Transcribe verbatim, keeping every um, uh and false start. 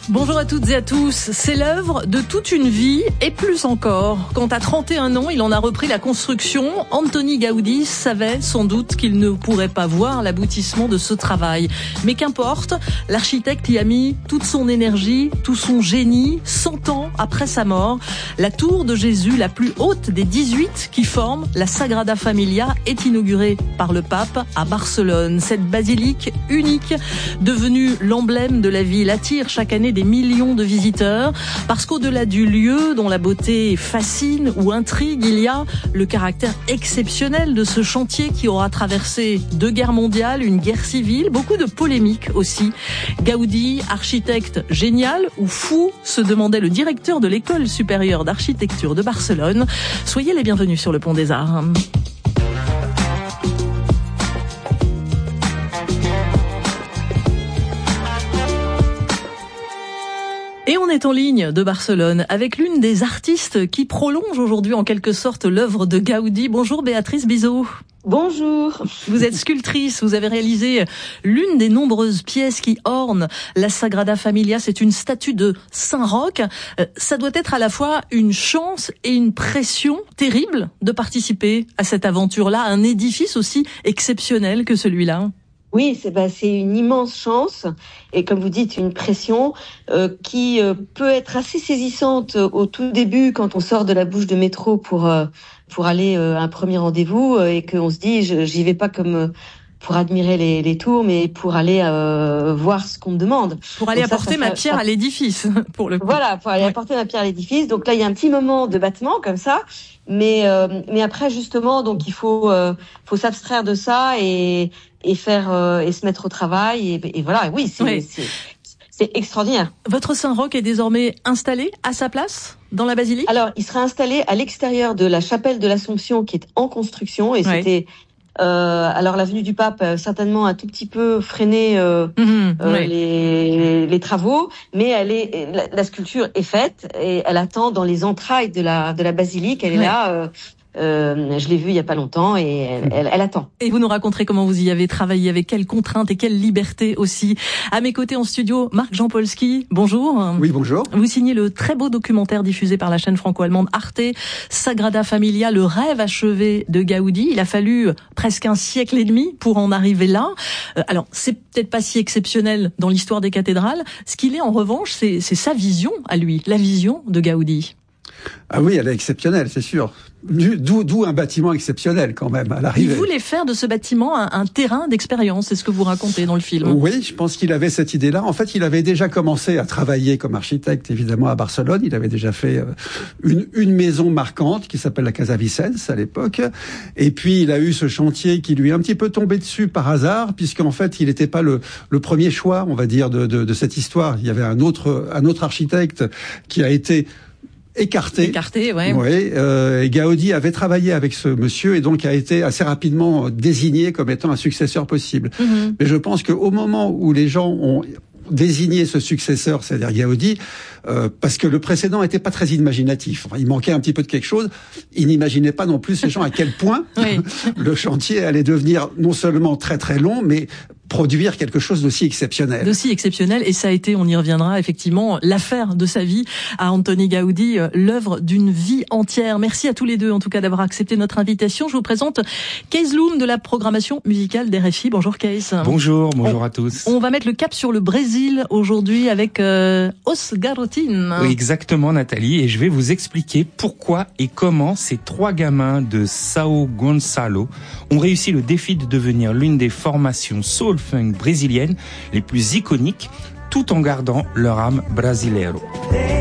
Bonjour à toutes et à tous. C'est l'œuvre de toute une vie et plus encore. Quand à trente et un ans, il en a repris la construction, Antoni Gaudí savait sans doute qu'il ne pourrait pas voir l'aboutissement de ce travail. Mais qu'importe, l'architecte y a mis toute son énergie, tout son génie, cent ans après sa mort. La tour de Jésus, la plus haute des dix-huit qui forment la Sagrada Familia, est inaugurée par le pape à Barcelone. Cette basilique unique, devenue l'emblème de la ville, attire chaque année des millions de visiteurs, parce qu'au-delà du lieu dont la beauté fascine ou intrigue, il y a le caractère exceptionnel de ce chantier qui aura traversé deux guerres mondiales, une guerre civile, beaucoup de polémiques aussi. Gaudí, architecte génial ou fou, se demandait le directeur de l'école supérieure d'architecture de Barcelone. Soyez les bienvenus sur le Pont des Arts. Et on est en ligne de Barcelone avec l'une des artistes qui prolonge aujourd'hui en quelque sorte l'œuvre de Gaudí. Bonjour Béatrice Bizot. Bonjour. Vous êtes sculptrice, vous avez réalisé l'une des nombreuses pièces qui ornent la Sagrada Familia. C'est une statue de Saint Roch. Ça doit être à la fois une chance et une pression terrible de participer à cette aventure-là, un édifice aussi exceptionnel que celui-là. Oui, c'est bah, c'est une immense chance et comme vous dites, une pression euh, qui euh, peut être assez saisissante au tout début quand on sort de la bouche de métro pour euh, pour aller euh, à un premier rendez-vous euh, et qu'on se dit je, j'y vais pas comme euh, pour admirer les, les tours, mais pour aller euh, voir ce qu'on me demande. Pour aller Donc ça, apporter ça, ma ça, pierre ça, à l'édifice, pour le coup. Voilà, pour aller ouais. apporter ma pierre à l'édifice. Donc là, il y a un petit moment de battement comme ça, mais euh, mais après justement, donc il faut euh, faut s'abstraire de ça et et faire euh, et se mettre au travail et, et voilà. Oui, c'est, oui. c'est c'est extraordinaire. Votre Saint Roch est désormais installé à sa place dans la basilique ? Alors, il sera installé à l'extérieur de la chapelle de l'Assomption qui est en construction et ouais. c'était Euh, alors la venue du pape euh, certainement un tout petit peu freiné euh, mmh, euh, oui. les, les travaux, mais elle est la, la sculpture est faite et elle attend dans les entrailles de la de la basilique. Elle est oui. là. Euh, Euh, je l'ai vue il y a pas longtemps et elle, elle, elle attend. Et vous nous raconterez comment vous y avez travaillé, avec quelles contraintes et quelle liberté aussi. À mes côtés en studio, Marc Jampolski, bonjour. Oui, bonjour. Vous signez le très beau documentaire diffusé par la chaîne franco-allemande Arte, Sagrada Familia, le rêve achevé de Gaudí. Il a fallu presque un siècle et demi pour en arriver là. Euh, alors, c'est peut-être pas si exceptionnel dans l'histoire des cathédrales. Ce qu'il est en revanche, c'est, c'est sa vision à lui, la vision de Gaudí. Ah oui, elle est exceptionnelle, c'est sûr. D'où, d'où un bâtiment exceptionnel quand même à l'arrivée. Il voulait faire de ce bâtiment un, un terrain d'expérience, c'est ce que vous racontez dans le film. Oui, je pense qu'il avait cette idée-là. En fait, il avait déjà commencé à travailler comme architecte, évidemment, à Barcelone. Il avait déjà fait une, une maison marquante qui s'appelle la Casa Vicens à l'époque. Et puis, il a eu ce chantier qui lui est un petit peu tombé dessus par hasard, puisqu'en fait, il n'était pas le, le premier choix, on va dire, de, de, de cette histoire. Il y avait un autre, un autre architecte qui a été écarté. Écarté, ouais. Oui, euh, et Gaudí avait travaillé avec ce monsieur et donc a été assez rapidement désigné comme étant un successeur possible. Mm-hmm. Mais je pense qu'au moment où les gens ont désigné ce successeur, c'est-à-dire Gaudí, euh, parce que le précédent n'était pas très imaginatif. Enfin, il manquait un petit peu de quelque chose. Il n'imaginait pas non plus ces gens à quel point oui. le chantier allait devenir non seulement très très long, mais produire quelque chose d'aussi exceptionnel. D'aussi exceptionnel, et ça a été, on y reviendra effectivement, l'affaire de sa vie à Antoni Gaudí, l'œuvre d'une vie entière. Merci à tous les deux en tout cas d'avoir accepté notre invitation. Je vous présente Kees Loom de la programmation musicale d'R F I. Bonjour Kees. Bonjour, bonjour on, à tous. On va mettre le cap sur le Brésil aujourd'hui avec euh, Os Garotines. Oui, exactement Nathalie, et je vais vous expliquer pourquoi et comment ces trois gamins de Sao Gonçalo ont réussi le défi de devenir l'une des formations soul funk brésiliennes les plus iconiques, tout en gardant leur âme brasileiro.